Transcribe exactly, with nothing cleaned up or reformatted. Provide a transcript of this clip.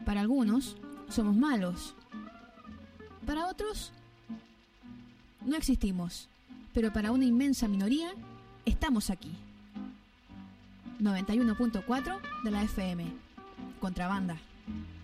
Para algunos, somos malos. Para otros, no existimos. Pero para una inmensa minoría, estamos aquí. noventa y uno punto cuatro de la F M. Contrabanda.